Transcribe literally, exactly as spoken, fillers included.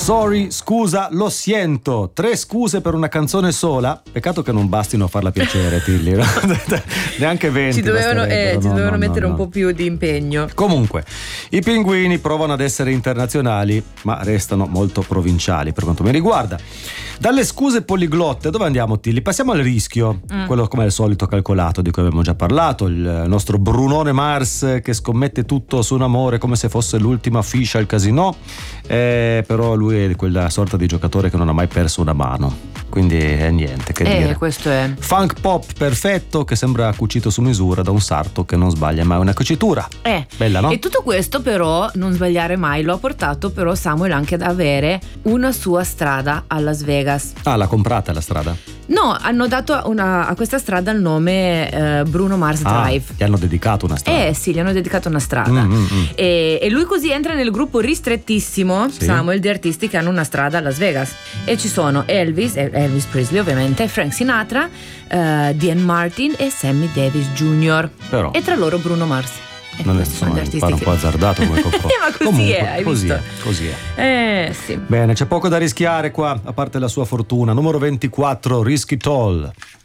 Sorry, scusa, lo siento. Tre scuse per una canzone sola. Peccato che non bastino a farla piacere, Tilly. No? Neanche venti. Ci dovevano, eh, ci no, dovevano no, mettere no, un no. po' più di impegno. Comunque, i Pinguini provano ad essere internazionali, ma restano molto provinciali per quanto mi riguarda. Dalle scuse poliglotte, dove andiamo, Tilly? Passiamo al rischio, mm. quello come al solito calcolato, di cui abbiamo già parlato, il nostro Brunone Mars che scommette tutto su un amore come se fosse l'ultima fiscia al casino, eh, però lui è quella sorta di giocatore che non ha mai perso una mano, quindi è niente che eh, dire. Questo è Funk pop perfetto che sembra cucito su misura da un sarto che non sbaglia mai una cucitura. Eh, bella, no? E tutto questo però, non sbagliare mai, lo ha portato però Samuel anche ad avere una sua strada a Las Vegas. Ah, l'ha comprata la strada? No, hanno dato una, a questa strada il nome eh, Bruno Mars Drive. Ah, gli hanno dedicato una strada. Eh sì, gli hanno dedicato una strada. Mm, mm, mm. E, e lui così entra nel gruppo ristrettissimo, sì. Samuel, di artisti che hanno una strada a Las Vegas. E ci sono Elvis, Elvis Presley ovviamente, Frank Sinatra, uh, Dean Martin e Sammy Davis Junior Però. E tra loro Bruno Mars. Eh, non è, questi sono insomma, gli artisti pare un che... po' azzardato come confronto. eh, ma così Comunque, è, hai così visto? è, così è. Eh sì. Bene, c'è poco da rischiare qua, a parte la sua fortuna. Numero ventiquattro, Risky Tall.